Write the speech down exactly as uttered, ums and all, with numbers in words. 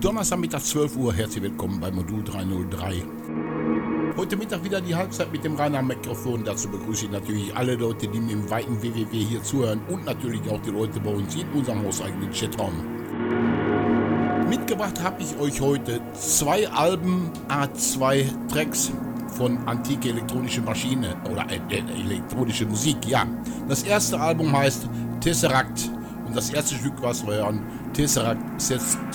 Donnerstagmittag zwölf Uhr, herzlich willkommen bei Modul dreihundertdrei. Heute Mittag wieder die Halbzeit mit dem Rainer am Mikrofon. Dazu begrüße ich natürlich alle Leute, die mir im weiten W W W hier zuhören und natürlich auch die Leute bei uns in unserem hauseigenen Chatraum. Mitgebracht habe ich euch heute zwei Alben, A zwei Tracks von antike elektronische Maschine oder äh, elektronische Musik, ja. Das erste Album heißt Tesseract und das erste Stück, was wir hören, Tesseract setzt